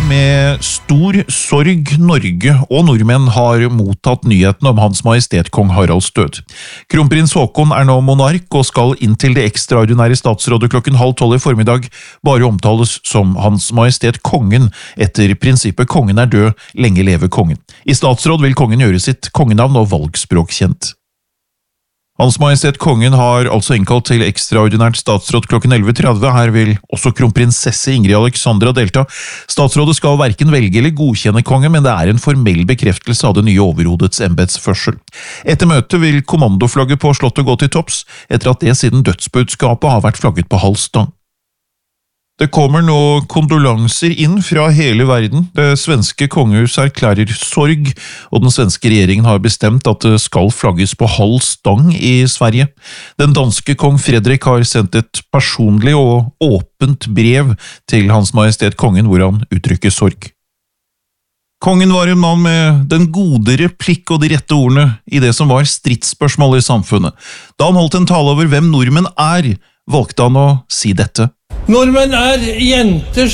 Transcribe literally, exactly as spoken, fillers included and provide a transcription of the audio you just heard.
med stor sorg Norge og nordmenn har mottatt nyheten om Hans Majestet Kong Haralds død. Kronprins Haakon er nå monark og skal inntil det ekstraordinære statsrådet klokken halv tolv i formiddag bare omtales som Hans Majestet Kongen etter prinsippet kongen er død, lenge leve kongen. I statsråd vil kongen gjøre sitt kongenavn og valgspråk kjent. Hans Majestet Kongen har altså innkalt til ekstraordinært statsråd klokken elleve tretti. Her vil også kronprinsesse Ingrid Alexandra delta. Statsrådet skal hverken velge eller godkjenne kongen, men det er en formell bekreftelse av det nye overhodets embetsførsel. Etter møtet vil kommandoflagget på slottet gå til topps, etter at det siden dødsbudskapet har vært flagget på halv stang. Det kommer nå kondolanser inn fra hele verden. Det svenske kongehus erklærer sorg, og den svenske regjeringen har bestemt at det skal flagges på halv stang i Sverige. Den danske kong Fredrik har sendt et personlig og åpent brev til Hans Majestet Kongen hvor han uttrykker sorg. Kongen var en mann med den gode replikk og de rette ordene i det som var stridsspørsmål i samfunnet. Da han holdt en tale over hvem nordmenn er, valgte han å si dette. Nordmenn er jenter